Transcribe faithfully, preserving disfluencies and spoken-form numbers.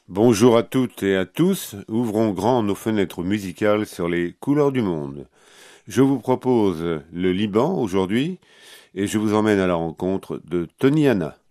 Bonjour à toutes et à tous, ouvrons grand nos fenêtres musicales sur les couleurs du monde. Je vous propose le Liban aujourd'hui et je vous emmène à la rencontre de Tony Hanna.